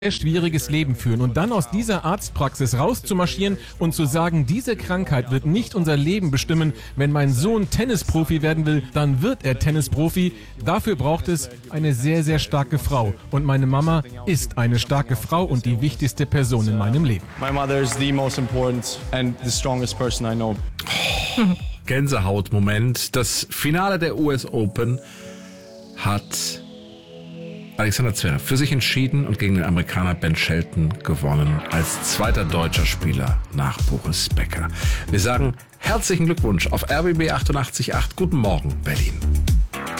schwieriges Leben führen und dann aus dieser Arztpraxis rauszumarschieren und zu sagen, diese Krankheit wird nicht unser Leben bestimmen. Wenn mein Sohn Tennisprofi werden will, dann wird er Tennisprofi. Dafür braucht es eine sehr, sehr starke Frau. Und meine Mama ist eine starke Frau und die wichtigste Person in meinem Leben. My mother is the most important and the strongest person I know. Gänsehautmoment. Das Finale der US Open hat Alexander Zverev für sich entschieden und gegen den Amerikaner Ben Shelton gewonnen als zweiter deutscher Spieler nach Boris Becker. Wir sagen herzlichen Glückwunsch auf RBB 88.8. Guten Morgen, Berlin.